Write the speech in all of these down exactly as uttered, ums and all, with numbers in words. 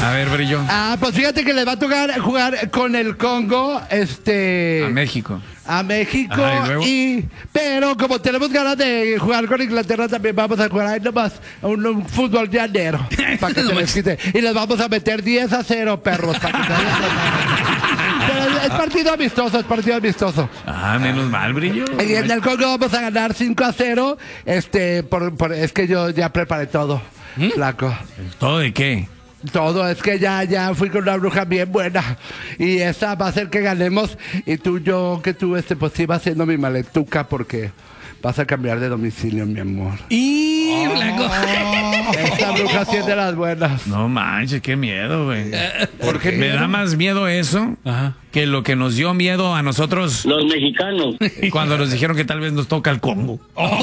A ver, Brillo. Ah, pues fíjate que le va a tocar jugar con el Congo, este... A México. A México. Ajá, ¿y luego? y... Pero como tenemos ganas de jugar con Inglaterra, también vamos a jugar ahí nomás un, un fútbol llanero. Para que se les quite. Y les vamos a meter diez a cero, perros. Para que se vayan a... Pero es partido amistoso, es partido amistoso. Ah, menos mal, Brillo. Y en el Congo vamos a ganar cinco a cero. Este, por, por, es que yo ya preparé todo, ¿Mm? flaco. ¿Todo de qué? Todo, es que ya, ya fui con una bruja bien buena. Y esa va a hacer que ganemos. Y tú, yo, que tú, este, pues iba haciendo mi maletuca porque vas a cambiar de domicilio, mi amor. Y Blanco. Esta bruja sí es de las buenas. No manches, qué miedo, güey. ¿Por qué? Me da más miedo eso Ajá. que lo que nos dio miedo a nosotros Los mexicanos. cuando nos dijeron que tal vez nos toca el Congo.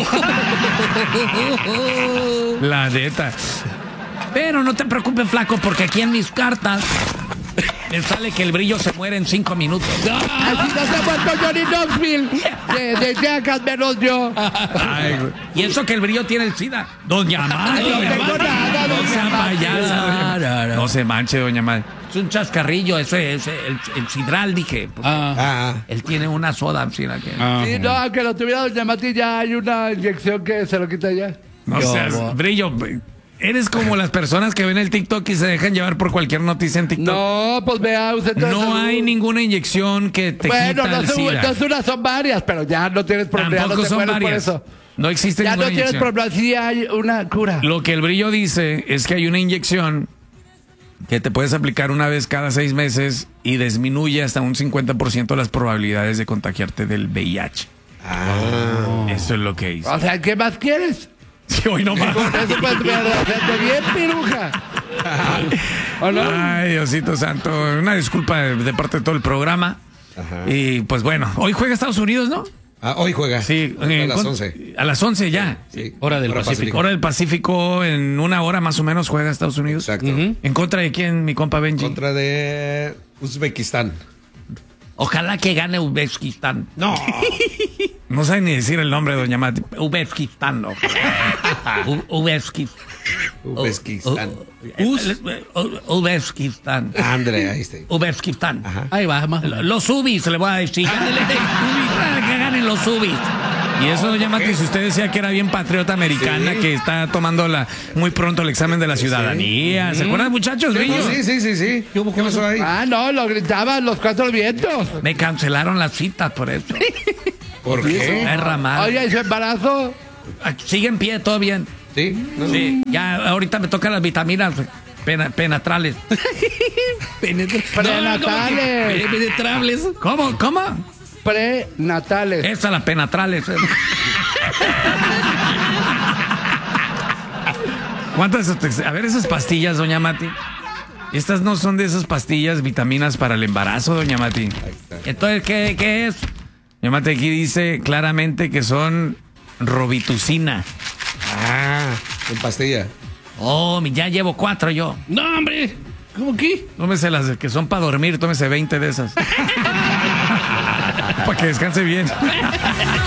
La neta. Pero no te preocupes, flaco, porque aquí en mis cartas me sale que el Brillo se muere en cinco minutos. Así no se ha muerto Johnny Knoxville. De, de Jackass menos yo. Ay, güey. Y eso que el Brillo tiene el SIDA. Doña Madre. No tengo nada, No doña sea Madre. payasa, doña No, Madre. no. No se manche, doña Madre. Es un chascarrillo, ese es el, el sidral, dije. porque Ah. Ah, Él tiene una soda, ¿sí? La que... Ah. Sí, no, aunque lo tuviera doña Mati, ya hay una inyección que se lo quita ya. No Yo, seas, bo- Brillo. Eres como las personas que ven el TikTok y se dejan llevar por cualquier noticia en TikTok. No, pues vea usted. No hay ninguna inyección que te Bueno, quita no, el son, SIDA. no es una, son varias, pero ya no tienes problema. Tampoco no te son mueres por varias. eso. No existe Ya no ninguna tienes inyección. problema, sí hay una cura. Lo que el Brillo dice es que hay una inyección que te puedes aplicar una vez cada seis meses y disminuye hasta un cincuenta por ciento las probabilidades de contagiarte del V I H. ah. Eso es lo que dice. O sea, ¿qué más quieres? Sí, hoy no más. Con eso puedes hacerte bien, piruja. ¿O no? Ay, Diosito Santo. Una disculpa de, de parte de todo el programa. Ajá. Y pues bueno, hoy juega Estados Unidos, ¿no? Ah, hoy juega. Sí. A eh, las con- once. A las once ya. Sí. Hora del Pacífico. Hora del Pacífico, en una hora más o menos juega Estados Unidos. Exacto. Ujú. ¿En contra de quién, mi compa Benji? Contra de Uzbekistán. Ojalá que gane Uzbekistán. No. No sabe ni decir el nombre, doña Mati. Uzbekistán, no. U- Uzbekistán. Uzbekistán. Uz- Uzbekistán. Andrea, ahí está. Uzbekistán. Ajá. Ahí va, más. Los Ubis, le voy a decir. Que ganen los Ubis. Y eso, doña Mati, si usted decía que era bien patriota americana, Sí. que está tomando la, muy pronto el examen de la ciudadanía. ¿Se acuerdan, muchachos? Sí, Brillo? sí, sí, sí, sí. ¿Qué hubo ¿Qué con pasó eso? ahí? Ah, no, lo gritaban los cuatro vientos. Me cancelaron las citas por eso. ¿Por qué? Perra madre. Oye, ¿y su embarazo? Sigue en pie, todo bien. Sí. No, no. Sí, ya ahorita me tocan las vitaminas pena- penetrales. Penetra- Prenatales. No, penetrables. ¿Cómo? ¿Cómo? Prenatales. Esa, las penetrales. ¿Cuántas? A ver, esas pastillas, doña Mati. Estas no son de esas pastillas, vitaminas para el embarazo, doña Mati. Entonces, ¿qué, qué es? Doña Mati aquí dice claramente que son Robitusina. Ah, en pastilla. Oh, ya llevo cuatro yo. No, hombre. ¿Cómo que? Tómese las que son para dormir, tómese veinte de esas. Para que descanse bien.